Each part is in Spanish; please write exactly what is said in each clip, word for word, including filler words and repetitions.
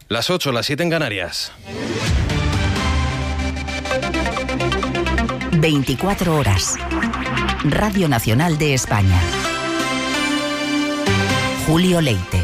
Las ocho, las siete en Canarias. veinticuatro horas. Radio Nacional de España. Julio Leite.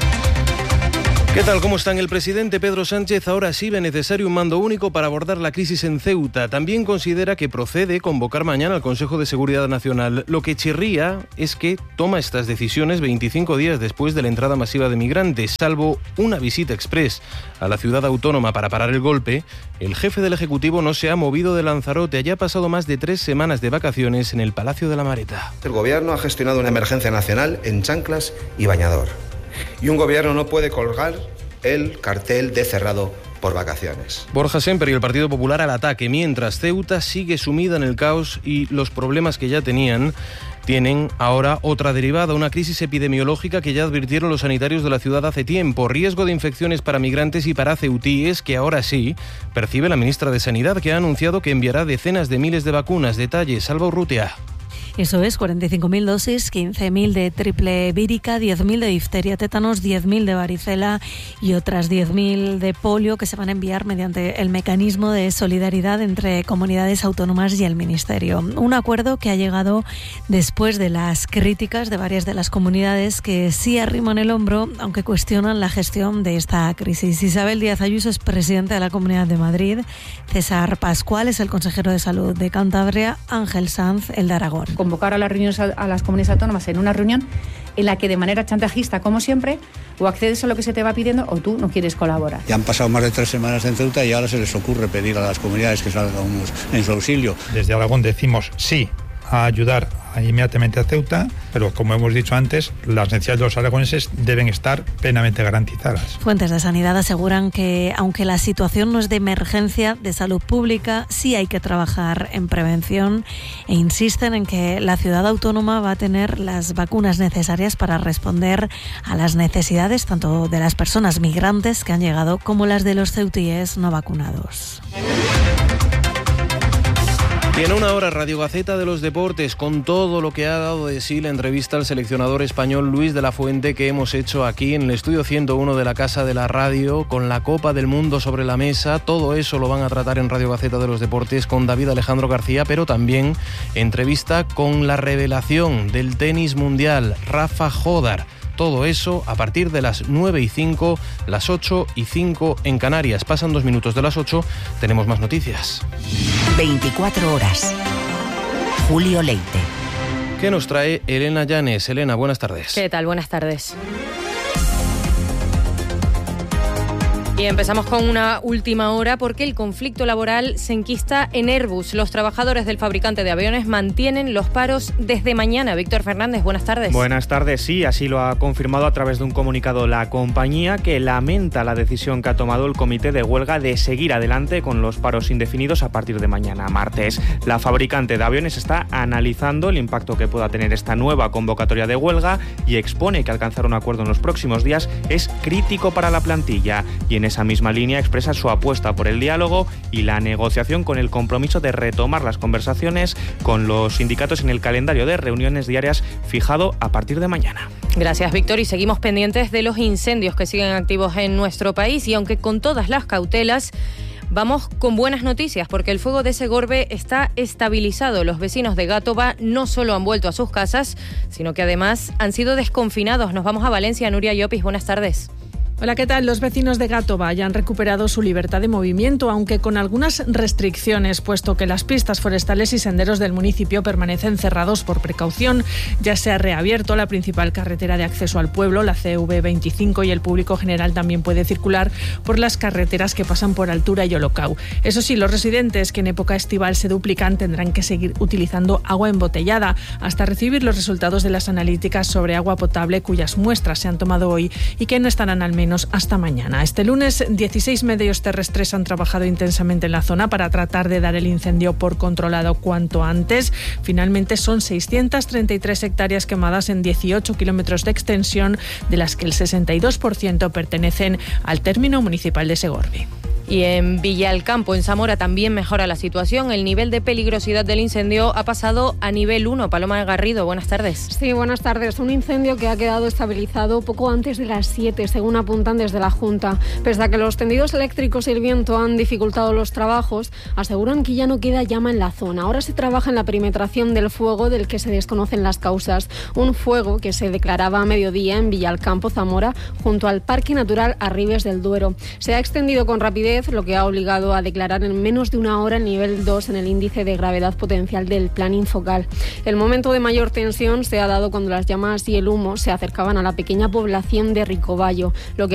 ¿Qué tal? ¿Cómo están? El presidente Pedro Sánchez ahora sí ve necesario un mando único para abordar la crisis en Ceuta. También considera que procede convocar mañana al Consejo de Seguridad Nacional. Lo que chirría es que toma estas decisiones veinticinco días después de la entrada masiva de migrantes. Salvo una visita express a la ciudad autónoma para parar el golpe, el jefe del Ejecutivo no se ha movido de Lanzarote. Allá ha pasado más de tres semanas de vacaciones en el Palacio de la Mareta. El Gobierno ha gestionado una emergencia nacional en chanclas y bañador. Y un gobierno no puede colgar el cartel de cerrado por vacaciones. Borja Semper y el Partido Popular al ataque, mientras Ceuta sigue sumida en el caos y los problemas que ya tenían tienen ahora otra derivada, una crisis epidemiológica que ya advirtieron los sanitarios de la ciudad hace tiempo. Riesgo de infecciones para migrantes y para ceutíes que ahora sí percibe la ministra de Sanidad, que ha anunciado que enviará decenas de miles de vacunas. Detalles, Alba Urrutia. Eso es, cuarenta y cinco mil dosis, quince mil de triple vírica, diez mil de difteria, tétanos, diez mil de varicela y otras diez mil de polio que se van a enviar mediante el mecanismo de solidaridad entre comunidades autónomas y el Ministerio. Un acuerdo que ha llegado después de las críticas de varias de las comunidades que sí arriman el hombro, aunque cuestionan la gestión de esta crisis. Isabel Díaz Ayuso es presidenta de la Comunidad de Madrid, César Pascual es el consejero de Salud de Cantabria, Ángel Sanz, el de Aragón. Convocar a las reuniones a las comunidades autónomas en una reunión en la que de manera chantajista, como siempre, o accedes a lo que se te va pidiendo o tú no quieres colaborar. Ya han pasado más de tres semanas en Ceuta y ahora se les ocurre pedir a las comunidades que salgamos en su auxilio. Desde Aragón decimos sí a ayudar inmediatamente a Ceuta, pero como hemos dicho antes, las necesidades de los aragoneses deben estar plenamente garantizadas. Fuentes de sanidad aseguran que, aunque la situación no es de emergencia de salud pública, sí hay que trabajar en prevención e insisten en que la ciudad autónoma va a tener las vacunas necesarias para responder a las necesidades tanto de las personas migrantes que han llegado como las de los ceutíes no vacunados. Y en una hora, Radio Gaceta de los Deportes, con todo lo que ha dado de sí la entrevista al seleccionador español Luis de la Fuente que hemos hecho aquí en el estudio ciento uno de la Casa de la Radio, con la Copa del Mundo sobre la mesa. Todo eso lo van a tratar en Radio Gaceta de los Deportes con David Alejandro García, pero también entrevista con la revelación del tenis mundial, Rafa Jodar. Todo eso a partir de las nueve y cinco, las ocho y cinco en Canarias. Pasan dos minutos de las ocho, tenemos más noticias. veinticuatro horas. Julio Leite. ¿Qué nos trae Elena Llanes? Elena, buenas tardes. ¿Qué tal? Buenas tardes. Y empezamos con una última hora porque el conflicto laboral se enquista en Airbus. Los trabajadores del fabricante de aviones mantienen los paros desde mañana. Víctor Fernández, buenas tardes. Buenas tardes, sí, así lo ha confirmado a través de un comunicado la compañía, que lamenta la decisión que ha tomado el comité de huelga de seguir adelante con los paros indefinidos a partir de mañana, martes. La fabricante de aviones está analizando el impacto que pueda tener esta nueva convocatoria de huelga y expone que alcanzar un acuerdo en los próximos días es crítico para la plantilla. Y en esa misma línea expresa su apuesta por el diálogo y la negociación, con el compromiso de retomar las conversaciones con los sindicatos en el calendario de reuniones diarias fijado a partir de mañana. Gracias, Víctor, y seguimos pendientes de los incendios que siguen activos en nuestro país, y aunque con todas las cautelas, vamos con buenas noticias porque el fuego de Segorbe está estabilizado. Los vecinos de Gátova no solo han vuelto a sus casas, sino que además han sido desconfinados. Nos vamos a Valencia. Nuria Llopis, buenas tardes. Hola, ¿qué tal? Los vecinos de Gátova ya han recuperado su libertad de movimiento, aunque con algunas restricciones, puesto que las pistas forestales y senderos del municipio permanecen cerrados por precaución. Ya se ha reabierto la principal carretera de acceso al pueblo, la C V veinticinco, y el público general también puede circular por las carreteras que pasan por Altura y Olocau. Eso sí, los residentes que en época estival se duplican tendrán que seguir utilizando agua embotellada hasta recibir los resultados de las analíticas sobre agua potable, cuyas muestras se han tomado hoy y que no estarán al menos hasta mañana. Este lunes, dieciséis medios terrestres han trabajado intensamente en la zona para tratar de dar el incendio por controlado cuanto antes. Finalmente, son seiscientas treinta y tres hectáreas quemadas en dieciocho kilómetros de extensión, de las que el sesenta y dos por ciento pertenecen al término municipal de Segorbe. Y en Villalcampo, en Zamora, también mejora la situación. El nivel de peligrosidad del incendio ha pasado a nivel uno. Paloma Garrido, buenas tardes. Sí, buenas tardes. Un incendio que ha quedado estabilizado poco antes de las siete, según apuntan desde la Junta. Pese a que los tendidos eléctricos y el viento han dificultado los trabajos, aseguran que ya no queda llama en la zona. Ahora se trabaja en la perimetración del fuego, del que se desconocen las causas. Un fuego que se declaraba a mediodía en Villalcampo, Zamora, junto al Parque Natural Arribes del Duero. Se ha extendido con rapidez, lo que ha obligado a declarar en menos de una hora el nivel dos en el índice de gravedad potencial del plan Infocal. El momento de mayor tensión se ha dado cuando las llamas y el humo se acercaban a la pequeña población de Ricoballo, lo que